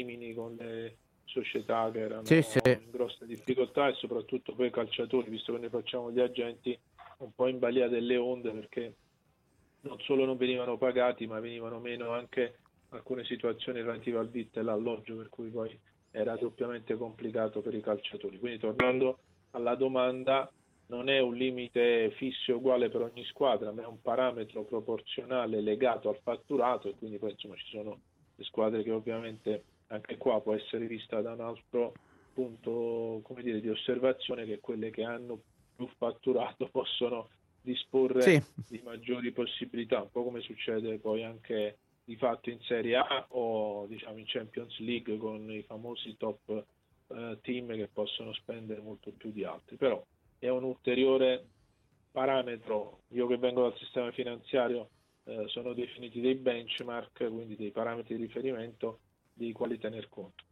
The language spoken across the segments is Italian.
Rimini, con le società che erano Sì, sì. in grossa difficoltà, e soprattutto poi i calciatori, visto che noi facciamo gli agenti, un po' in balia delle onde, perché non solo non venivano pagati, ma venivano meno anche alcune situazioni relative al vitto e all'alloggio, per cui poi era doppiamente complicato per i calciatori. Quindi, tornando alla domanda, non è un limite fisso e uguale per ogni squadra, ma è un parametro proporzionale legato al fatturato, e quindi poi insomma ci sono le squadre che ovviamente anche qua può essere vista da un altro punto, come dire, di osservazione, che quelle che hanno più fatturato possono disporre Sì. di maggiori possibilità, un po' come succede poi anche di fatto in Serie A o diciamo in Champions League, con i famosi top team che possono spendere molto più di altri. Però è un ulteriore parametro. Io che vengo dal sistema finanziario, sono definiti dei benchmark, quindi dei parametri di riferimento dei quali tener conto.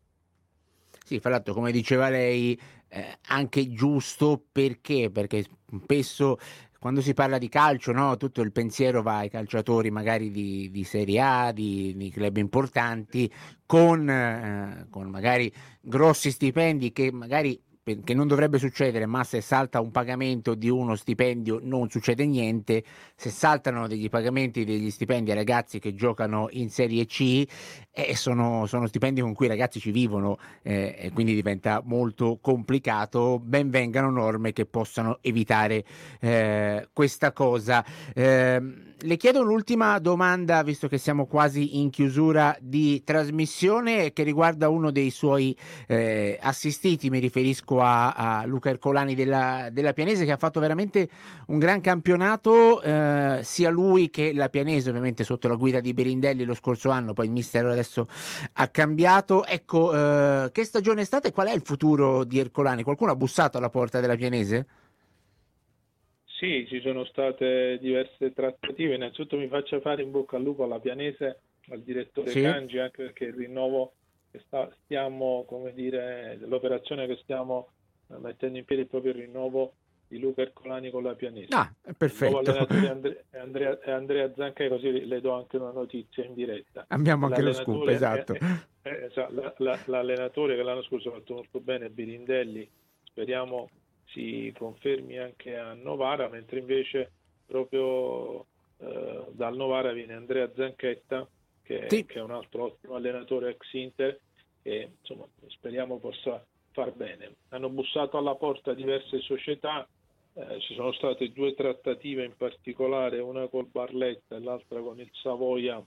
Sì, fra l'altro, come diceva lei, anche giusto, perché spesso quando si parla di calcio, no, tutto il pensiero va ai calciatori magari di Serie A, di club importanti, con magari grossi stipendi che magari che non dovrebbe succedere, ma se salta un pagamento di uno stipendio non succede niente. Se saltano degli pagamenti degli stipendi a ragazzi che giocano in Serie C, sono stipendi con cui i ragazzi ci vivono, e quindi diventa molto complicato. Ben vengano norme che possano evitare questa cosa. Le chiedo un'ultima domanda, visto che siamo quasi in chiusura di trasmissione, che riguarda uno dei suoi assistiti. Mi riferisco a Luca Ercolani della Pianese, che ha fatto veramente un gran campionato, sia lui che la Pianese, ovviamente sotto la guida di Berindelli lo scorso anno. Poi il mister adesso ha cambiato. Ecco, che stagione è stata e qual è il futuro di Ercolani? Qualcuno ha bussato alla porta della Pianese? Sì, ci sono state diverse trattative. Innanzitutto mi faccia fare in bocca al lupo alla Pianese, al direttore Sì. Cangi, anche perché il rinnovo che stiamo, come dire, l'operazione che stiamo mettendo in piedi è proprio il rinnovo di Luca Ercolani con la Pianese. Ah, è Il nuovo perfetto. allenatore è Andrea Zancai, così le do anche una notizia in diretta. Abbiamo anche lo scoop, L'allenatore esatto. l'allenatore che l'anno scorso ha fatto molto bene, Birindelli, speriamo si confermi anche a Novara, mentre invece proprio dal Novara viene Andrea Zanchetta, Sì. che è un altro ottimo allenatore ex Inter, e insomma speriamo possa far bene. Hanno bussato alla porta diverse società, ci sono state due trattative in particolare, una col Barletta e l'altra con il Savoia,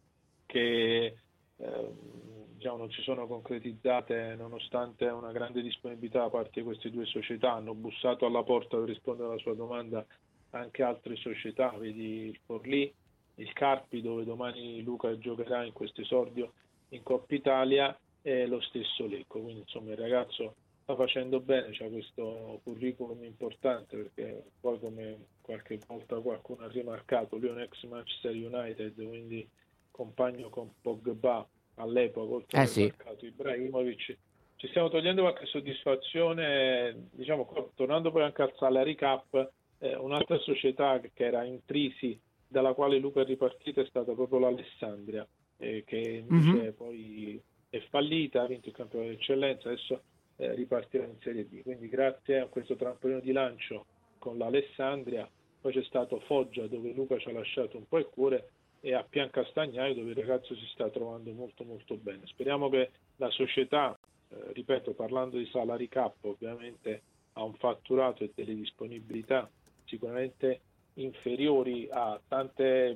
che diciamo, non si sono concretizzate, nonostante una grande disponibilità da parte di queste due società. Hanno bussato alla porta, per rispondere alla sua domanda, anche altre società, vedi il Forlì, il Carpi, dove domani Luca giocherà in questo esordio in Coppa Italia, e lo stesso Lecco. Quindi insomma il ragazzo sta facendo bene, c'è questo curriculum importante, perché poi, come qualche volta qualcuno ha rimarcato, lui è un ex Manchester United, quindi compagno con Pogba all'epoca, oltre ad aver Sì. marcato Ibrahimovic. Ci stiamo togliendo qualche soddisfazione, diciamo, tornando poi anche al salary cap. Un'altra società che era in crisi, dalla quale Luca è ripartito, è stata proprio l'Alessandria, che invece poi è fallita, ha vinto il campionato d'eccellenza, adesso ripartirà in Serie B. Quindi grazie a questo trampolino di lancio con l'Alessandria, poi c'è stato Foggia, dove Luca ci ha lasciato un po' il cuore, e a Piancastagnaio, dove il ragazzo si sta trovando molto molto bene. Speriamo che la società, ripeto, parlando di salary cap, ovviamente ha un fatturato e delle disponibilità sicuramente inferiori a tante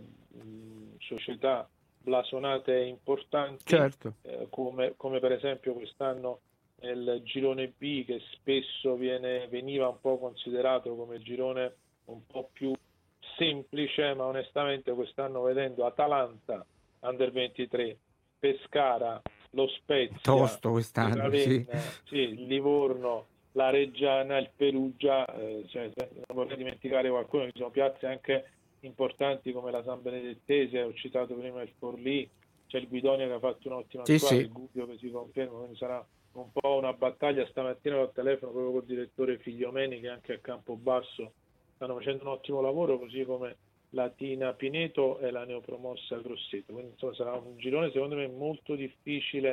società blasonate e importanti, Certo. come per esempio quest'anno nel girone B, che spesso veniva un po' considerato come girone un po' più semplice, ma onestamente quest'anno, vedendo Atalanta Under 23, Pescara, lo Spezia, Tosto il quest'anno, sì. Ravenna, sì, il Livorno, la Reggiana, il Perugia, non vorrei dimenticare qualcuno. Ci sono piazze anche importanti come la San Benedettese, ho citato prima il Forlì, c'è il Guidonia che ha fatto un'ottima Sì, squadra, sì. il Gubbio che si conferma, quindi sarà un po' una battaglia. Stamattina al telefono proprio col direttore Figliomeni, che anche a Campobasso stanno facendo un ottimo lavoro, così come la Tina Pineto e la neopromossa Grosseto. Quindi insomma sarà un girone secondo me molto difficile